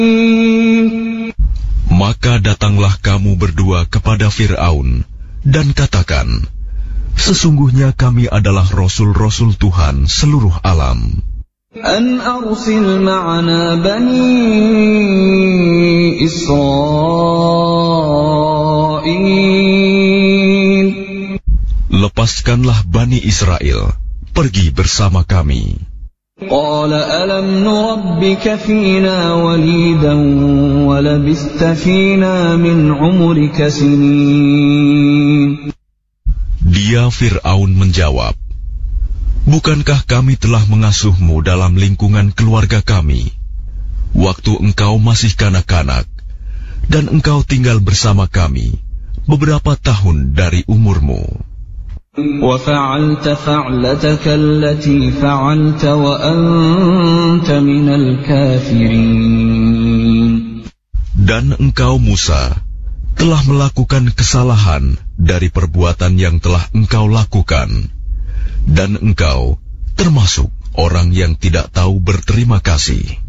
Maka datanglah kamu berdua kepada Fir'aun dan katakan, sesungguhnya kami adalah rasul-rasul Tuhan seluruh alam. An arsil ma'ana bani Israil. Lepaskanlah Bani Israel, pergi bersama kami. Qala alam nurabbika fina walidan wa labista fina min umrika sinin. Dia Fir'aun menjawab, bukankah kami telah mengasuhmu dalam lingkungan keluarga kami, waktu engkau masih kanak-kanak, dan engkau tinggal bersama kami beberapa tahun dari umurmu. وَفَعَلْتَ فَعْلَتَكَ الَّتِي فَعَلْتَ وَأَنْتَ مِنَ الْكَافِرِينَ. Dan engkau Musa telah melakukan kesalahan dari perbuatan yang telah engkau lakukan, dan engkau termasuk orang yang tidak tahu berterima kasih.